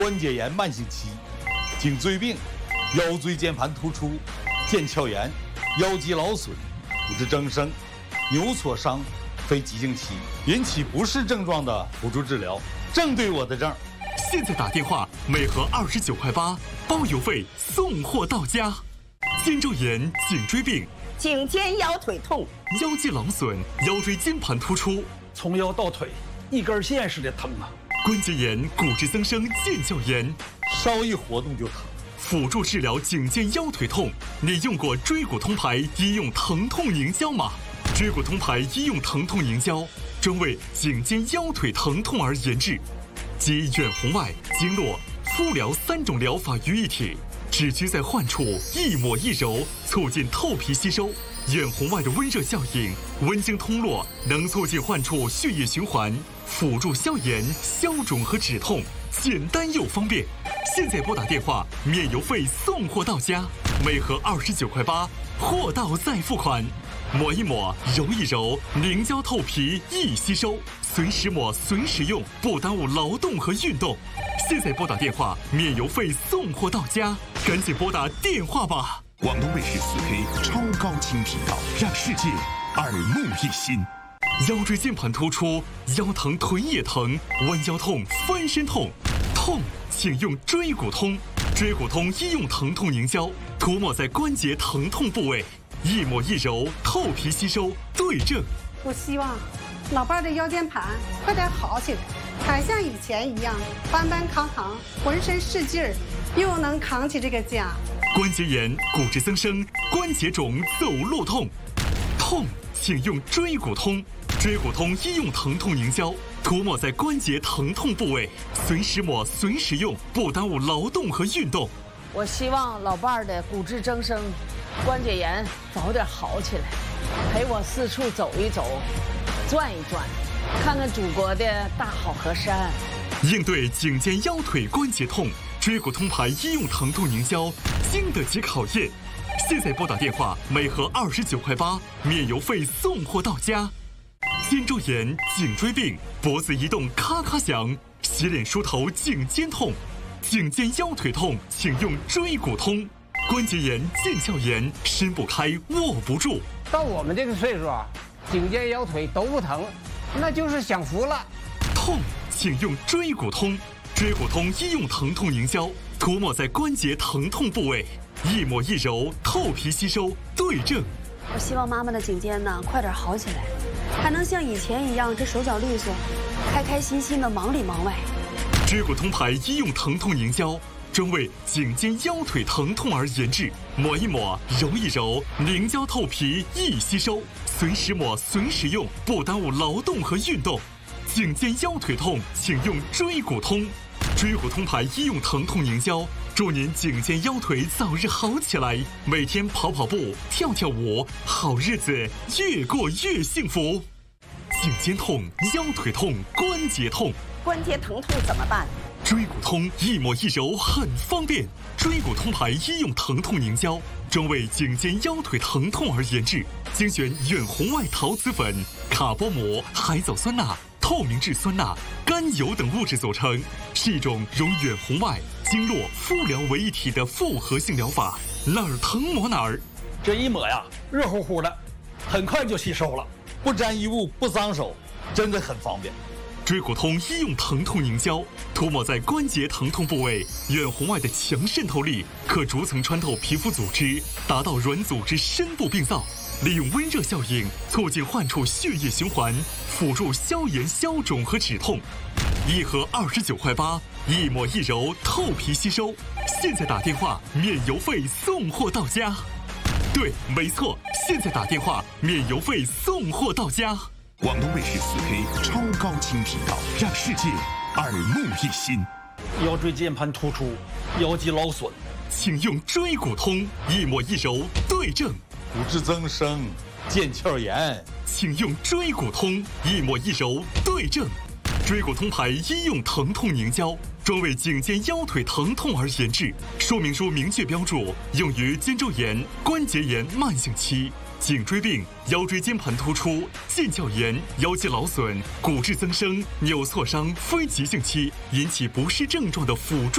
关节炎慢性期、颈椎病、腰椎间盘突出、腱鞘炎、腰肌劳损、骨质增生、扭挫伤、非急性期，引起不适症状的辅助治疗，正对我的症。 现在打电话，每盒29.8块，包邮费送货到家。肩周炎、颈椎病、 颈肩腰腿痛、 腰肌劳损、腰椎间盘突出， 从腰到腿一根线似的疼啊！ 关节炎、骨质增生、腱鞘炎， 稍一活动就疼。 辅助治疗颈肩腰腿痛，你用过椎骨通牌医用疼痛凝胶吗？椎骨通牌医用疼痛凝胶，专为颈肩腰腿疼痛而研制，集远红外、经络、敷疗3种疗法于一体，只需在患处一抹一揉，促进透皮吸收。远红外的温热效应，温经通络，能促进患处血液循环，辅助消炎、消肿和止痛，简单又方便。现在拨打电话，免邮费送货到家，每盒29.8块，货到再付款。抹一抹，揉一揉，凝胶透皮易吸收，随时抹随时用，不耽误劳动和运动。现在拨打电话，免邮费送货到家，赶紧拨打电话吧。 广东卫视4K 超高清频道，让世界耳目一新。 腰椎间盘突出，腰疼臀也疼，弯腰痛、翻身痛，痛请用椎骨通。椎骨通医用疼痛凝胶，涂抹在关节疼痛部位，一抹一揉，透皮吸收，对症。 我希望老伴的腰间盘快点好起来，还像以前一样搬搬扛扛，浑身是劲儿，又能扛起这个家。 关节炎、骨质增生、关节肿、走路痛，痛请用椎骨通。椎骨通医用疼痛凝胶，涂抹在关节疼痛部位，随时抹随时用，不耽误劳动和运动。 我希望老伴儿的骨质增生、关节炎早点好起来，陪我四处走一走，转一转，看看祖国的大好河山。 应对颈肩腰腿关节痛，椎骨通牌医用疼痛凝胶经得起考验。现在拨打电话，每盒29.8块，免邮费送货到家。肩周炎、颈椎病、脖子移动咔咔响，洗脸梳头颈肩痛，颈肩腰腿痛请用椎骨通。关节炎、腱鞘炎，伸不开握不住。 到我们这个岁数啊，颈肩腰腿都不疼，那就是享福了。 痛请用椎骨通。椎骨通医用疼痛凝胶，涂抹在关节疼痛部位，一抹一揉，透皮吸收，对症。 我希望妈妈的颈肩呢快点好起来，还能像以前一样这手脚利索，开开心心的忙里忙外。 椎骨通牌医用疼痛凝胶，专为颈肩腰腿疼痛而研制，抹一抹，揉一揉，凝胶透皮易吸收，随时抹随时用，不耽误劳动和运动。颈肩腰腿痛请用椎骨通。椎骨通牌医用疼痛凝胶，祝您颈肩腰腿早日好起来，每天跑跑步、跳跳舞，好日子越过越幸福。颈肩痛、腰腿痛、关节痛， 关节疼痛怎么办？ 椎骨通一抹一揉很方便。椎骨通牌医用疼痛凝胶，专为颈肩腰腿疼痛而研制，精选远红外陶瓷粉、卡波膜、海藻酸钠、透明质酸钠、甘油等物质组成，是一种融远红外、经络、敷疗为一体的复合性疗法，哪儿疼抹哪儿。 这一抹呀，热乎乎的，很快就吸收了， 不沾衣物，不脏手，真的很方便。 椎骨通医用疼痛凝胶，涂抹在关节疼痛部位，远红外的强渗透力可逐层穿透皮肤组织，达到软组织深部病灶，利用温热效应促进患处血液循环，辅助消炎、消肿和止痛。一盒29.8块，一抹一揉，透皮吸收。现在打电话，免邮费送货到家。对，没错，现在打电话，免邮费送货到家。 广东卫视4K 超高清频道，让世界耳目一新。 腰椎间盘突出、腰肌劳损， 请用椎骨通，一抹一揉，对症。 骨质增生、腱鞘炎， 请用椎骨通，一抹一揉，对症。椎骨通牌医用疼痛凝胶，专为颈肩腰腿疼痛而研制，说明书明确标注，用于肩周炎、关节炎慢性期、颈椎病、腰椎间盘突出、腱鞘炎、腰肌劳损、骨质增生、扭挫伤非急性期引起不适症状的辅助